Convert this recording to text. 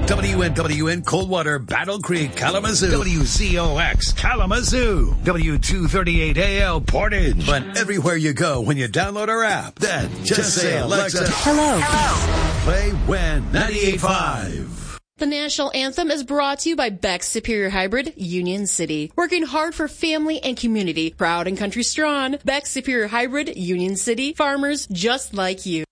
WNWN Coldwater, Battle Creek, Kalamazoo. WZOX, Kalamazoo. W238AL, Portage. But everywhere you go when you download our app, then just say, Alexa, hello. Play When 98.5. The national anthem is brought to you by Beck's Superior Hybrid, Union City. Working hard for family and community. Proud and country strong. Beck's Superior Hybrid, Union City. Farmers just like you.